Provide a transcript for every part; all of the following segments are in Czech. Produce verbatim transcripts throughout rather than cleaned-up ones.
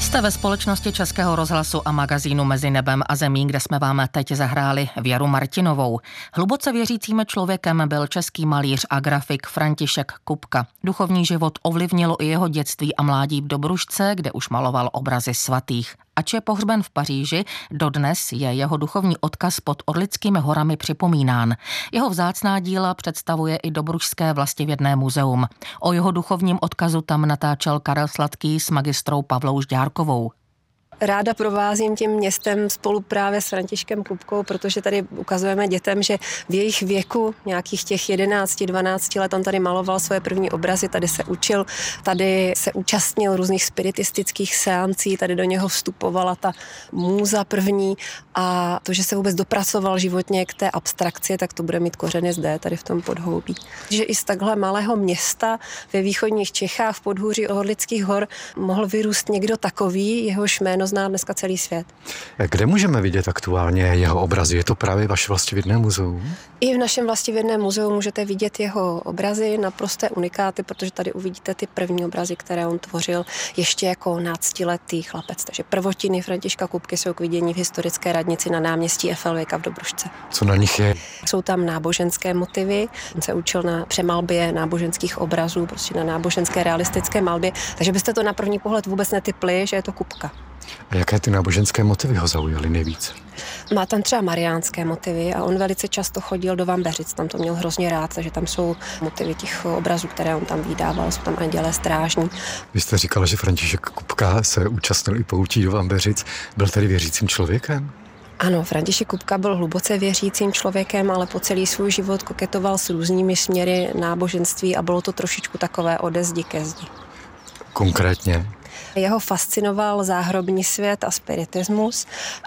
Jste ve společnosti Českého rozhlasu a magazínu Mezi nebem a zemí, kde jsme vám teď zahráli Věru Martinovou. Hluboce věřícím člověkem byl český malíř a grafik František Kupka. Duchovní život ovlivnilo i jeho dětství a mládí v Dobrušce, kde už maloval obrazy svatých. Ač je pohřben v Paříži, dodnes je jeho duchovní odkaz pod Orlickými horami připomínán. Jeho vzácná díla představuje i Dobrušské vlastivědné muzeum. O jeho duchovním odkazu tam natáčel Karel Sladký s magistrou Pavlou Žďárkovou. Ráda provázím tím městem spolu právě s Františkem Kupkou, protože tady ukazujeme dětem, že v jejich věku, nějakých těch jedenáct dvanáct let, on tady maloval svoje první obrazy, tady se učil, tady se účastnil různých spiritistických seancí, tady do něho vstupovala ta můza první a to, že se vůbec dopracoval životně k té abstrakci, tak to bude mít kořeny zde, tady v tom Podhoubí. Že i z takhle malého města ve východních Čechách v podhůří Orlických hor mohl vyrůst někdo takový, jehož jméno zná dneska celý svět. Kde můžeme vidět aktuálně jeho obrazy? Je to právě vaše vlastivědné muzeum? I v našem vlastivědném muzeu můžete vidět jeho obrazy, naprosté unikáty, protože tady uvidíte ty první obrazy, které on tvořil ještě jako náctiletý chlapec. Takže prvotiny Františka Kupky jsou k vidění v historické radnici na náměstí Effelvěka v Dobrušce. Co na nich je? Jsou tam náboženské motivy. On se učil na přemalbě náboženských obrazů, prostě na náboženské realistické malbě, takže byste to na první pohled vůbec netypli, že je to Kupka. A jaké ty náboženské motivy ho zaujaly nejvíc? Má tam třeba mariánské motivy a on velice často chodil do Vambeřic, tam to měl hrozně rád, takže tam jsou motivy těch obrazů, které on tam vydával, jsou tam andělé strážní. Vy jste říkala, že František Kupka se účastnil i poutí do Vambeřic. Byl tedy věřícím člověkem? Ano, František Kupka byl hluboce věřícím člověkem, ale po celý svůj život koketoval s různými směry náboženství a bylo to trošičku takové ode zdi ke zdi. Konkrétně? Jeho fascinoval záhrobní svět a spiritismus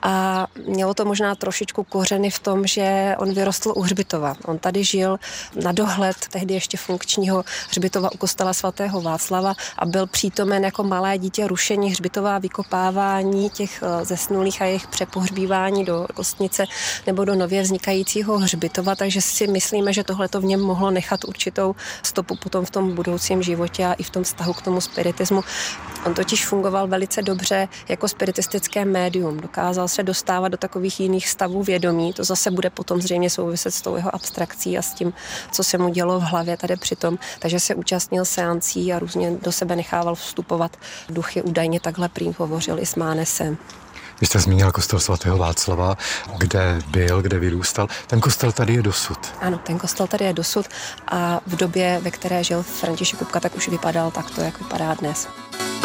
a mělo to možná trošičku kořeny v tom, že on vyrostl u hřbitova. On tady žil na dohled tehdy ještě funkčního hřbitova u kostela svatého Václava a byl přítomen jako malé dítě rušení hřbitova, vykopávání těch zesnulých a jejich přepohřbívání do kostnice nebo do nově vznikajícího hřbitova, takže si myslíme, že tohle to v něm mohlo nechat určitou stopu potom v tom budoucím životě a i v tom vztahu k tomu spiritismu. On totiž fungoval velice dobře jako spiritistické médium. Dokázal se dostávat do takových jiných stavů vědomí. To zase bude potom zřejmě souviset s tou jeho abstrakcí a s tím, co se mu dělo v hlavě tady přitom. Takže se účastnil seancí a různě do sebe nechával vstupovat duchy. Údajně takhle prý hovořil i s Mánesem. Vy jste zmínil kostel svatého Václava, kde byl, kde vyrůstal. Ten kostel tady je dosud. Ano, ten kostel tady je dosud a v době, ve které žil František Kupka, tak už vypadal takto, jak vypadá dnes.